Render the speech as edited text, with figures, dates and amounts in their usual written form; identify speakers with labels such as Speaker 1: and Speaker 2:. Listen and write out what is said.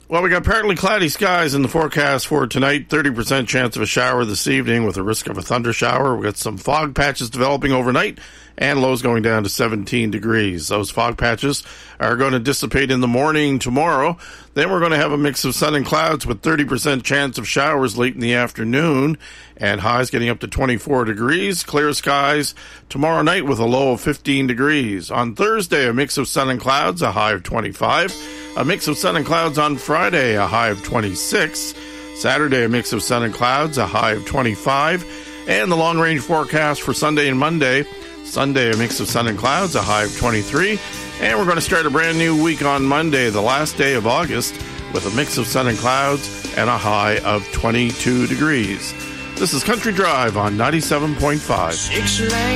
Speaker 1: Well, we got partly cloudy skies in the forecast for tonight. 30% chance of a shower this evening with a risk of a thunder shower. We've got some fog patches developing overnight and lows going down to 17 degrees. Those fog patches are going to dissipate in the morning tomorrow. Then we're going to have a mix of sun and clouds with 30% chance of showers late in the afternoon and highs getting up to 24 degrees. Clear skies tomorrow night with a low of 15 degrees. On Thursday, a mix of sun and clouds, a high of 25. A mix of sun and clouds on Friday, a high of 26. Saturday, a mix of sun and clouds, a high of 25. And the long-range forecast for Sunday and Monday. Sunday, a mix of sun and clouds, a high of 23. And we're going to start a brand new week on Monday, the last day of August, with a mix of sun and clouds and a high of 22 degrees. This is Country Drive on 97.5.